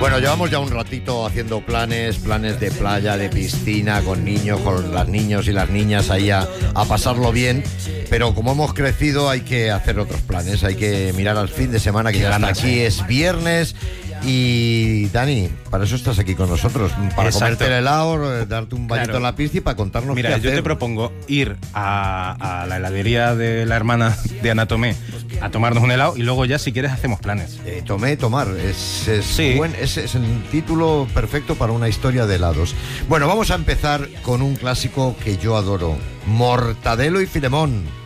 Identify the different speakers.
Speaker 1: Bueno, llevamos ya un ratito haciendo planes de playa, de piscina, con niños, con las niños y las niñas ahí a pasarlo bien. Pero como hemos crecido hay que hacer otros planes, hay que mirar al fin de semana que ya está aquí, es viernes. Y Dani, para eso estás aquí con nosotros, para
Speaker 2: Exacto.
Speaker 1: comerte el helado, darte un bañito en la piscina y para contarnos qué
Speaker 2: Mira,
Speaker 1: hacer.
Speaker 2: yo te propongo ir a la heladería de la hermana de Ana Tomé a tomarnos un helado y luego ya, si quieres, hacemos planes.
Speaker 1: Tomar,
Speaker 2: Sí.
Speaker 1: es el título perfecto para una historia de helados. Bueno, vamos a empezar con un clásico que yo adoro, Mortadelo y Filemón.